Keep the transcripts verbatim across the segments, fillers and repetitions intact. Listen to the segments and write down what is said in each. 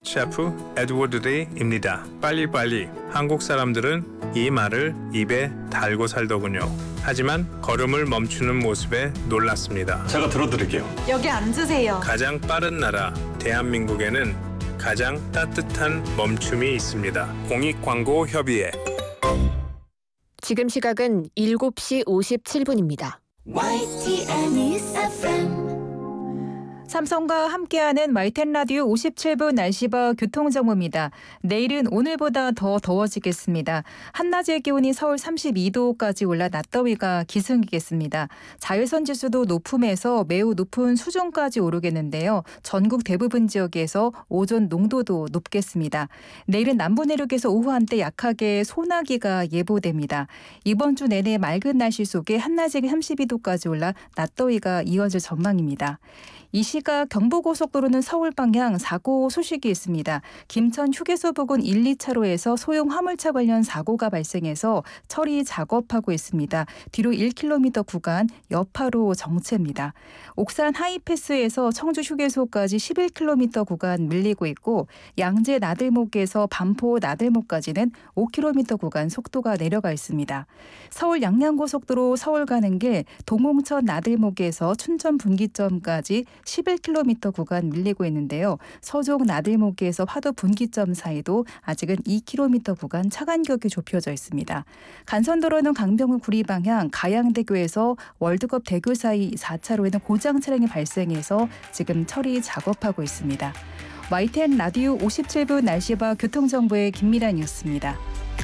셰프 에드워드 리입니다. 빨리빨리 한국 사람들은 이 말을 입에 달고 살더군요. 하지만 걸음을 멈추는 모습에 놀랐습니다. 제가 들어드릴게요. 여기 앉으세요. 가장 빠른 나라 대한민국에는 가장 따뜻한 멈춤이 있습니다. 공익광고협의회. 지금 시각은 일곱 시 오십칠 분입니다. 와이티엔 News 에프엠. 삼성과 함께하는 와이티엔 라디오 오십칠 분 날씨와 교통정보입니다. 내일은 오늘보다 더 더워지겠습니다. 한낮의 기온이 서울 삼십이 도까지 올라 낮더위가 기승이겠습니다. 자외선 지수도 높음에서 매우 높은 수준까지 오르겠는데요. 전국 대부분 지역에서 오존 농도도 높겠습니다. 내일은 남부 내륙에서 오후 한때 약하게 소나기가 예보됩니다. 이번 주 내내 맑은 날씨 속에 한낮에 삼십이 도까지 올라 낮더위가 이어질 전망입니다. 이 시각 경부고속도로는 서울 방향 사고 소식이 있습니다. 김천 휴게소 부근 일, 이 차로에서 소형 화물차 관련 사고가 발생해서 처리 작업하고 있습니다. 뒤로 일 킬로미터 구간 여파로 정체입니다. 옥산 하이패스에서 청주 휴게소까지 십일 킬로미터 구간 밀리고 있고 양재 나들목에서 반포 나들목까지는 오 킬로미터 구간 속도가 내려가 있습니다. 서울 양양고속도로 서울 가는 길 동홍천 나들목에서 춘천 분기점까지 십일 킬로미터 구간 밀리고 있는데요. 서종 나들목에서 화도 분기점 사이도 아직은 이 킬로미터 구간 차 간격이 좁혀져 있습니다. 간선도로는 강병우 구리 방향 가양대교에서 월드컵 대교 사이 사 차로에는 고장 차량이 발생해서 지금 처리 작업하고 있습니다. 와이티엔 라디오 오십칠 분 날씨와 교통정보의 김미란이었습니다.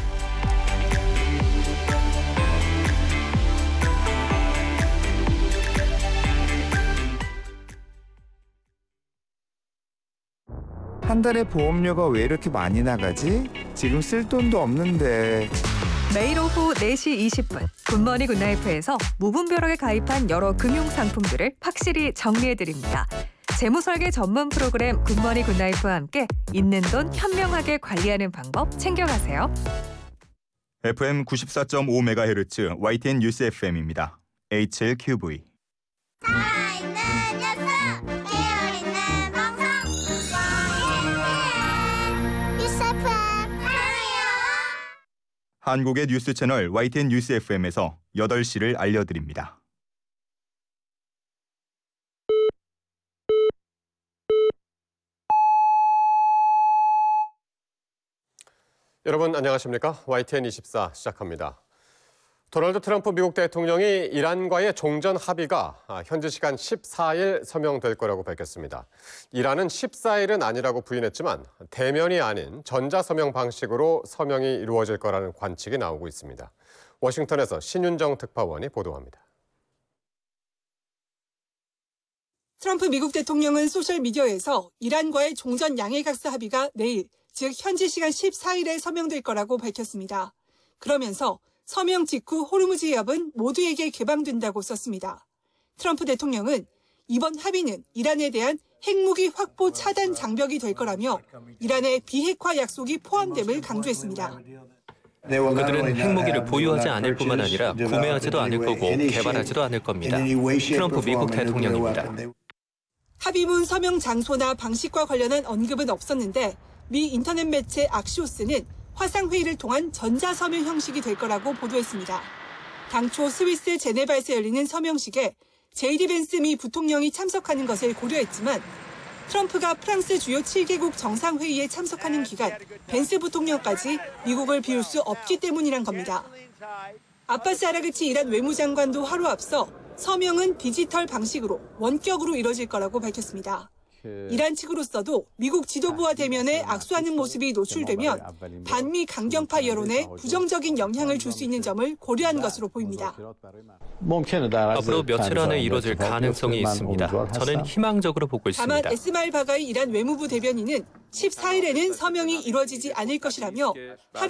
한 달에 보험료가 왜 이렇게 많이 나가지? 지금 쓸 돈도 없는데. 매일 오후 네 시 이십 분 굿모닝 굿나이프에서 무분별하게 가입한 여러 금융상품들을 확실히 정리해드립니다. 재무설계 전문 프로그램 굿모닝 굿나이프와 함께 있는 돈 현명하게 관리하는 방법 챙겨가세요. 에프엠 구십사 점 오 메가헤르츠 와이티엔 뉴스 에프엠입니다. 에이치엘큐브이. 한국의 뉴스 채널 와이티엔 뉴스 에프엠에서 여덟 시를 알려드립니다. 여러분 안녕하십니까? 와이티엔 이십사 시작합니다. 도널드 트럼프 미국 대통령이 이란과의 종전 합의가 현지 시간 십사 일 서명될 거라고 밝혔습니다. 이란은 십사 일은 아니라고 부인했지만 대면이 아닌 전자서명 방식으로 서명이 이루어질 거라는 관측이 나오고 있습니다. 워싱턴에서 신윤정 특파원이 보도합니다. 트럼프 미국 대통령은 소셜미디어에서 이란과의 종전 양해각서 합의가 내일, 즉 현지 시간 십사 일에 서명될 거라고 밝혔습니다. 그러면서 서명 직후 호르무즈 해협은 모두에게 개방된다고 썼습니다. 트럼프 대통령은 이번 합의는 이란에 대한 핵무기 확보 차단 장벽이 될 거라며 이란의 비핵화 약속이 포함됨을 강조했습니다. 그들은 핵무기를 보유하지 않을 뿐만 아니라 구매하지도 않을 거고 개발하지도 않을 겁니다. 트럼프 미국 대통령입니다. 합의문 서명 장소나 방식과 관련한 언급은 없었는데 미 인터넷 매체 악시오스는 화상회의를 통한 전자서명 형식이 될 거라고 보도했습니다. 당초 스위스 제네바에서 열리는 서명식에 제이디 벤스 미 부통령이 참석하는 것을 고려했지만 트럼프가 프랑스 주요 칠 개국 정상회의에 참석하는 기간 벤스 부통령까지 미국을 비울 수 없기 때문이란 겁니다. 아바스 아라그치 이란 외무장관도 하루 앞서 서명은 디지털 방식으로 원격으로 이뤄질 거라고 밝혔습니다. 이란 측으로서도 미국 지도부와 대면에 악수하는 모습이 노출되면 반미 강경파 여론에 부정적인 영향을 줄 수 있는 점을 고려한 것으로 보입니다. 앞으로 며칠 안에 이뤄질 가능성이 있습니다. 저는 희망적으로 보고 있습니다. 다만 에스마일 바가이 이란 외무부 대변인은 십사 일에는 서명이 이루어지지 않을 것이라며